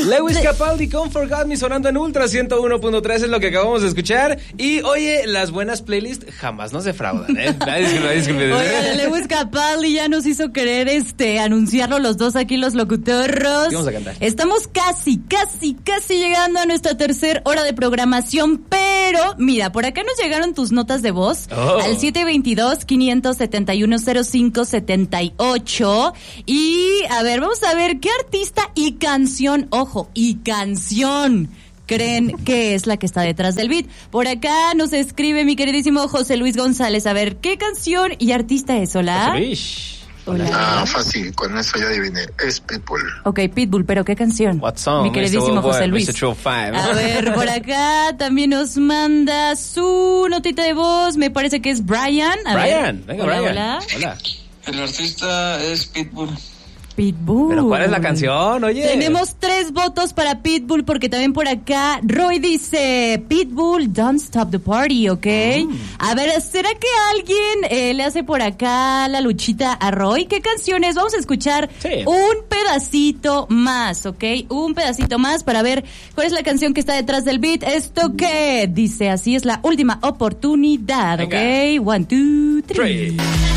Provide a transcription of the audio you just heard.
Lewis Capaldi con Forgot Me sonando en Ultra 101.3 es lo que acabamos de escuchar. Y oye, las buenas playlists jamás nos defraudan, ¿eh? Disculpe. Oye, Lewis Capaldi ya nos hizo querer anunciarlo los dos aquí, los locutorros. ¿Qué vamos a cantar? Estamos casi llegando a nuestra tercera hora de programación, pero mira, por acá nos llegaron tus notas de voz al 722-571-0578. Y a ver, vamos a ver qué artista y canción, creen que es la que está detrás del beat. Por acá nos escribe mi queridísimo José Luis González. A ver, ¿qué canción y artista es? Hola. Hola. Fácil, con eso ya adiviné. Es Pitbull. Ok, Pitbull, pero ¿qué canción? What song? Mi queridísimo José Luis. A ver, por acá también nos manda su notita de voz. Me parece que es Brian. Venga, hola, Brian. Hola. El artista es Pitbull. ¿Pero cuál es la canción, oye? Tenemos 3 votos para Pitbull, porque también por acá Roy dice Pitbull, Don't Stop the Party, ¿ok? A ver, ¿será que alguien le hace por acá la luchita a Roy? ¿Qué canción es? Vamos a escuchar un pedacito más, ¿ok? Un pedacito más para ver cuál es la canción que está detrás del beat. ¿Esto qué? Dice, así es la última oportunidad, ¿ok? 1, 2, 3.